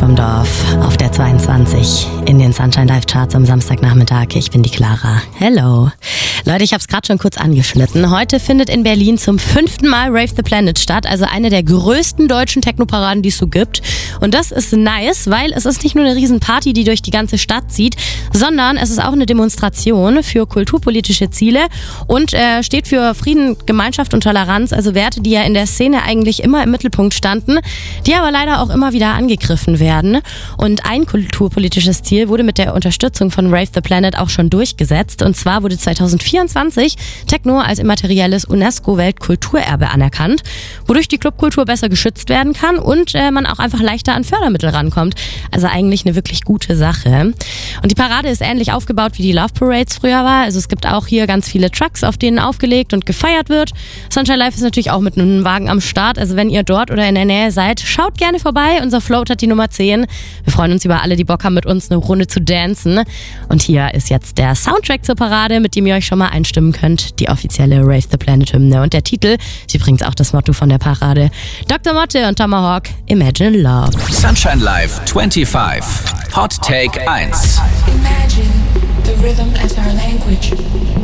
vom Dorf auf der 22 in den Sunshine Live Charts am Samstagnachmittag. Ich bin die Clara. Hello. Leute, ich habe es gerade schon kurz angeschnitten. Heute findet in Berlin zum 5. Mal Rave the Planet statt, also eine der größten deutschen Techno-Paraden, die es so gibt. Und das ist nice, weil es ist nicht nur eine Riesenparty, die durch die ganze Stadt zieht, sondern es ist auch eine Demonstration für kulturpolitische Ziele und steht für Frieden, Gemeinschaft und Toleranz, also Werte, die ja in der Szene eigentlich immer im Mittelpunkt standen, die aber leider auch immer wieder angegriffen werden. Und ein kulturpolitisches Ziel wurde mit der Unterstützung von Rave the Planet auch schon durchgesetzt. Und zwar wurde 2024 Techno als immaterielles UNESCO-Weltkulturerbe anerkannt, wodurch die Clubkultur besser geschützt werden kann und man auch einfach leichter an Fördermittel rankommt. Also eigentlich eine wirklich gute Sache. Und die Parade ist ähnlich aufgebaut, wie die Love Parades früher war. Also es gibt auch hier ganz viele Trucks, auf denen aufgelegt und gefeiert wird. Sunshine Live ist natürlich auch mit einem Wagen am Start. Also wenn ihr dort oder in der Nähe seid, schaut gerne vorbei. Unser Float hat die Nummer 10. Wir freuen uns über alle, die Bock haben, mit uns eine Runde zu dancen. Und hier ist jetzt der Soundtrack zur Parade, mit dem ihr euch schon mal einstimmen könnt. Die offizielle Rave the Planet Hymne. Und der Titel ist übrigens auch das Motto von der Parade. Dr. Motte und Tomahawk, Imagine Love. Sunshine Live 25. Hot Take 1. Imagine the rhythm as our language.